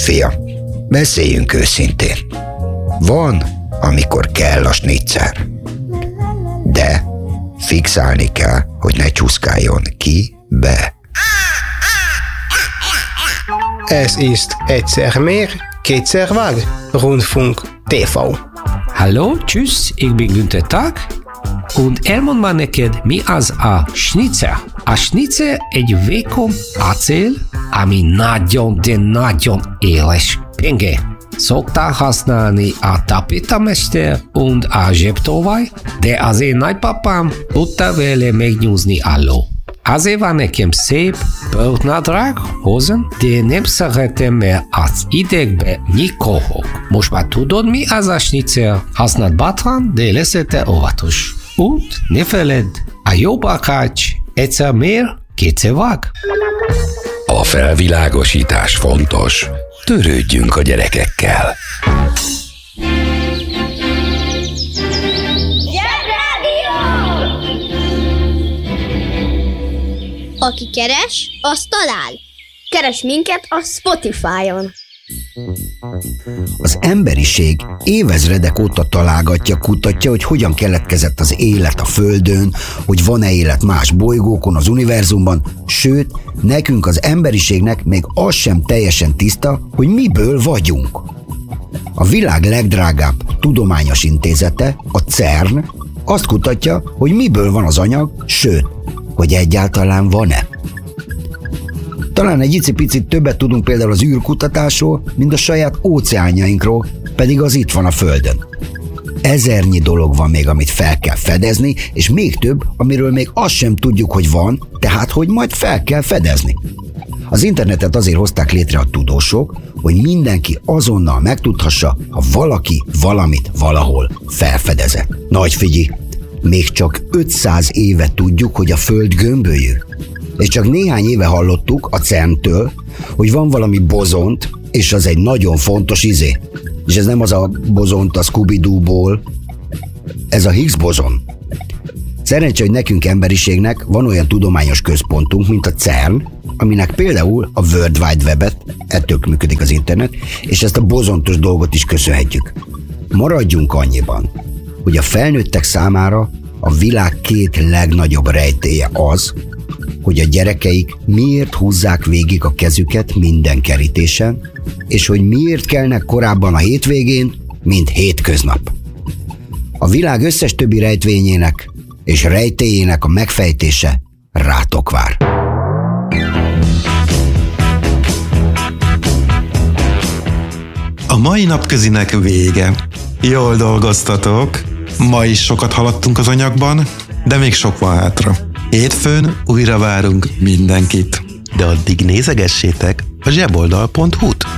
Fia, beszéljünk őszintén. Van, amikor kell a snitzer. De fixálni kell, hogy ne csúszkáljon ki be. Es ist egyszer mehr, kétszer Waag, Rundfunk TV. Hallo, tschüss, ich bin Günther Tag, und elmond már neked, mi az a schnitzer. A schnitzer egy vékony acél, ami nagyon, de nagyon éles penge. Szokták használni a tapétamester und a zsebtolvaj, de az én nagypapám tudta vele megnyúzni a ló. Azért van nekem szép, bőrnadrág, hozen, de nem szeretem, mert az idegbe nyikohok. Most már tudod, mi az a schnitzer? Használd bátran, de leszel te óvatos. Und ne feledd, a jó bakács egyszer mér, kétszer vág. A felvilágosítás fontos. Törődjünk a gyerekekkel. Aki keres, az talál. Keres minket a Spotify-on. Az emberiség évezredek óta találgatja, kutatja, hogy hogyan keletkezett az élet a Földön, hogy van-e élet más bolygókon, az univerzumban, sőt, nekünk az emberiségnek még az sem teljesen tiszta, hogy miből vagyunk. A világ legdrágább tudományos intézete, a CERN, azt kutatja, hogy miből van az anyag, sőt, hogy egyáltalán van-e. Talán egy icipicit többet tudunk például az űrkutatásról, mint a saját óceánjainkról, pedig az itt van a Földön. Ezernyi dolog van még, amit fel kell fedezni, és még több, amiről még azt sem tudjuk, hogy van, tehát hogy majd fel kell fedezni. Az internetet azért hozták létre a tudósok, hogy mindenki azonnal megtudhassa, ha valaki valamit valahol felfedezett. Nagy figyelj! Még csak 500 éve tudjuk, hogy a Föld gömbölyű. És csak néhány éve hallottuk a CERN-től, hogy van valami bozont, és az egy nagyon fontos izé. És ez nem az a bozont a Scooby-Doo-ból, ez a Higgs bozon. Szerencsé, hogy nekünk emberiségnek van olyan tudományos központunk, mint a CERN, aminek például a World Wide Web-et, ettől működik az internet, és ezt a bozontos dolgot is köszönhetjük. Maradjunk annyiban, hogy a felnőttek számára a világ két legnagyobb rejtélye az, hogy a gyerekeik miért húzzák végig a kezüket minden kerítésen, és hogy miért kelnek korábban a hétvégén, mint hétköznap. A világ összes többi rejtvényének és rejtélyének a megfejtése rátok vár. A mai napközinek vége. Jól dolgoztatok. Ma is sokat haladtunk az anyagban, de még sok van hátra. Hétfőn újra várunk mindenkit. De addig nézegessétek a zseboldal.hu-t.